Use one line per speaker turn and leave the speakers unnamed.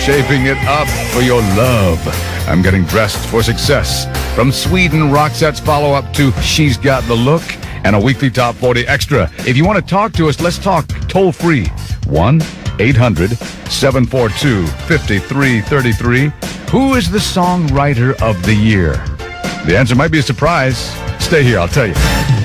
shaping it up for your love. I'm getting dressed for success. From Sweden, Roxette's follow-up to She's Got the Look, and a weekly Top 40 Extra. If you want to talk to us, let's talk toll-free. 1-800-742-5333. Who is the songwriter of the year? The answer might be a surprise. Stay here, I'll tell you.